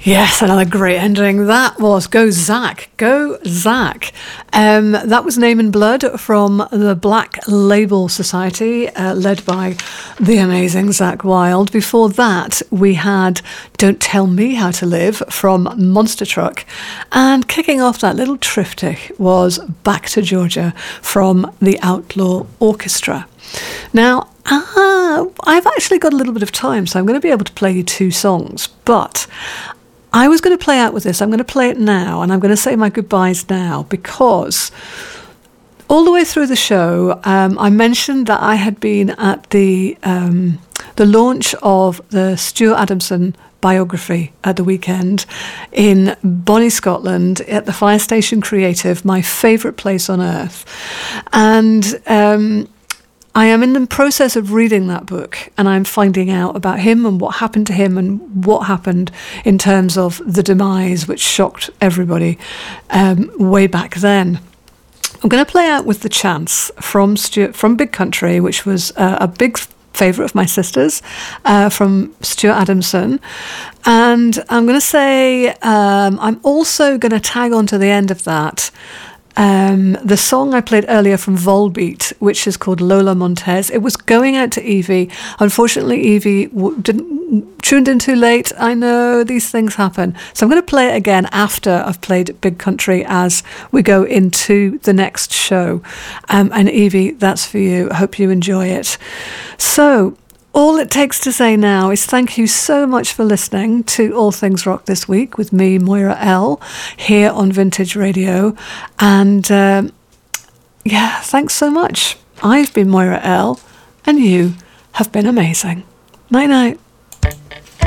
Yes, another great ending. That was Go Zach. Go Zach. That was Name in Blood from the Black Label Society, led by the amazing Zach Wilde. Before that, we had Don't Tell Me How to Live from Monster Truck. And kicking off that little triptych was Back to Georgia from the Outlaw Orchestra. Now, I've actually got a little bit of time, so I'm going to be able to play you two songs, but I was going to play out with this. I'm going to play it now, and I'm going to say my goodbyes now, because all the way through the show, I mentioned that I had been at the launch of the Stuart Adamson biography at the weekend in Bonnie, Scotland, at the Fire Station Creative, my favourite place on earth. And I am in the process of reading that book, and I'm finding out about him and what happened to him and what happened in terms of the demise, which shocked everybody way back then. I'm going to play out with The Chance from Big Country, which was a big favourite of my sister's, from Stuart Adamson. And I'm going to say I'm also going to tag on to the end of that the song I played earlier from Volbeat, which is called Lola Montez. It was going out to Evie. Unfortunately, Evie tuned in too late. I know these things happen. So I'm going to play it again after I've played Big Country as we go into the next show. And Evie, that's for you. I hope you enjoy it. So all it takes to say now is thank you so much for listening to All Things Rock this week with me, Moira L, here on Vintage Radio. And thanks so much. I've been Moira L, and you have been amazing. Night night.